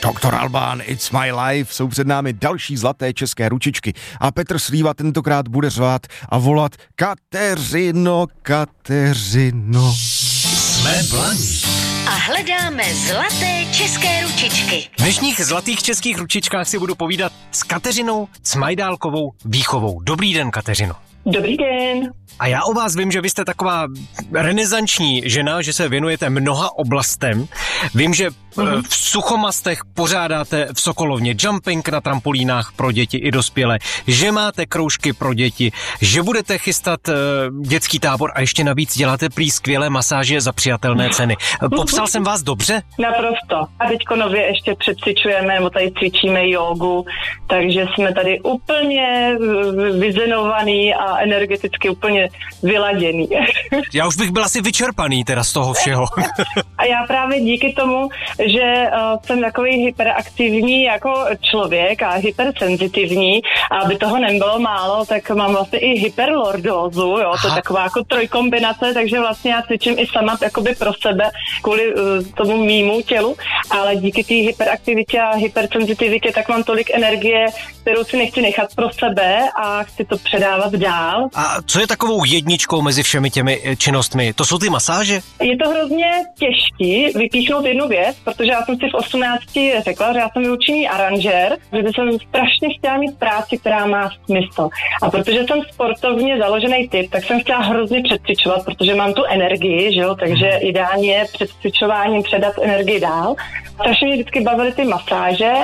Doktor Alban, It's My Life, jsou před námi další zlaté české ručičky a Petr Slíva tentokrát bude řvát a volat Kateřino, Kateřino. Jsme Blaník. A hledáme zlaté české ručičky. V dnešních zlatých českých ručičkách si budu povídat s Kateřinou Cmajdálkovou Víchovou. Dobrý den, Kateřino. Dobrý den. A já o vás vím, že vy jste taková renesanční žena, že se věnujete mnoha oblastem. Vím, že v Suchomastech pořádáte v Sokolovně jumping na trampolínách pro děti i dospělé, že máte kroužky pro děti, že budete chystat dětský tábor a ještě navíc děláte prý skvělé masáže za přijatelné ceny. Popsal jsem vás dobře? Naprosto. A teďko nově ještě předcvičujeme, nebo tady cvičíme jógu, takže jsme tady úplně vyzenovaný a energeticky úplně vyladěný. Já už bych byl asi vyčerpaný teda z toho všeho. A já právě díky tomu, že jsem takový hyperaktivní jako člověk a hypersenzitivní, a aby toho nebylo málo, tak mám vlastně i hyperlordózu, jo, to je taková jako trojkombinace, takže vlastně já cvičím i sama jakoby pro sebe kvůli tomu mýmu tělu, ale díky té hyperaktivitě a hypersenzitivitě tak mám tolik energie, kterou si nechci nechat pro sebe a chci to předávat dál. A co je takovou jedničkou mezi všemi těmi činnostmi? To jsou ty masáže? Je to hrozně těžký vypíchnout jednu věc, protože já jsem si v 18 řekla, že já jsem vyučený aranžér, že jsem strašně chtěla mít práci, která má smysl. A protože jsem sportovně založený typ, tak jsem chtěla hrozně předcvičovat, protože mám tu energii, že jo, takže ideálně je před cvičováním předat energii dál. Strašně mě vždycky bavily ty masáže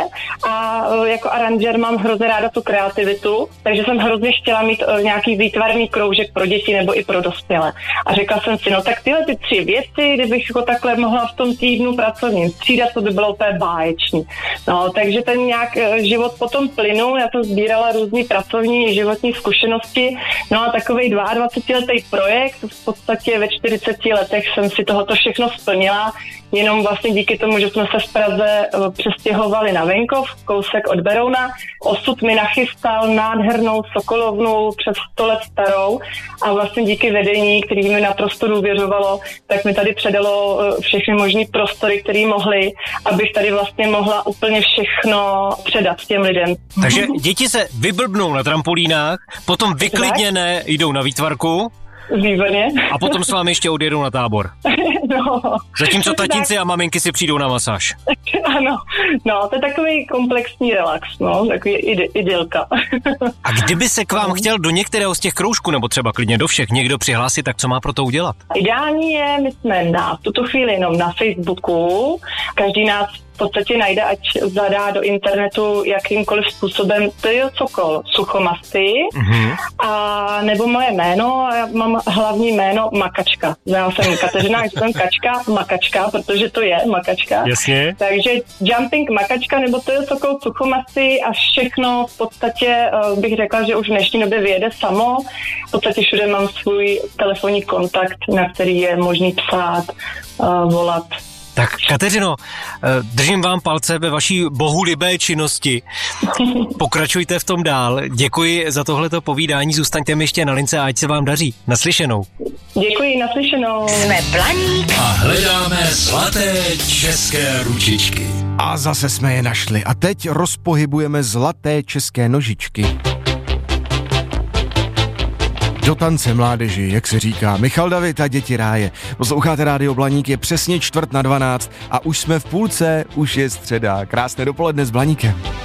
a jako aranžér mám hrozně ráda tu kreativitu, takže jsem hrozně chtěla mít nějaký výtvarný kroužek pro děti nebo i pro dospělé. A řekla jsem si, no tak tyhle ty 3 věci, kdybych jako takhle mohla v tom týdnu pracovním střídat, to by bylo úplně báječný. No, takže ten nějak život potom plynul, já jsem sbírala různý pracovní životní zkušenosti, no a takovej 22letý projekt, v podstatě ve 40 letech jsem si tohoto všechno splnila, jenom vlastně díky tomu, že jsme se v Praze přestěhovali na venkov, kousek od Berouna. Osud mi nachystal nádhernou Sokolovnu přes 100 let starou a vlastně díky vedení, který mi naprosto důvěřovalo, tak mi tady předalo všechny možný prostory, které mohly, abych tady vlastně mohla úplně všechno předat těm lidem. Takže děti se vyblbnou na trampolínách, potom vyklidněné jdou na výtvarku. Výborně. A potom s vámi ještě odjedou na tábor. No. Zatímco tatínci a maminky si přijdou na masáž. Ano, no, to je takový komplexní relax, no, takový idylka. A kdyby se k vám chtěl do některého z těch kroužků, nebo třeba klidně do všech, někdo přihlásit, tak co má pro to udělat? Ideální je, my jsme na tuto chvíli jenom na Facebooku, každý nás v podstatě najde, ať zadá do internetu jakýmkoliv způsobem Tyjo Sokol Suchomasty a nebo moje jméno, já mám hlavní jméno Makačka. Já jsem Kateřina, jsem Kačka, Makačka, protože to je Makačka. Jasně. Takže jumping Makačka nebo Tyjo Sokol Suchomasty a všechno v podstatě bych řekla, že už v dnešní době vyjede samo. V podstatě všude mám svůj telefonní kontakt, na který je možný psát, volat. Tak Kateřino, držím vám palce ve vaší bohulibé činnosti. Pokračujte v tom dál. Děkuji za tohleto povídání. Zůstaňte mi ještě na lince a ať se vám daří. Naslyšenou. Děkuji, naslyšenou. Jsme Blaník. A hledáme zlaté české ručičky. A zase jsme je našli. A teď rozpohybujeme zlaté české nožičky. Do tance mládeži, jak se říká. Michal David a Děti ráje. Posloucháte Rádio Blaník, je přesně 11:45 a už jsme v půlce, už je středa. Krásné dopoledne s Blaníkem.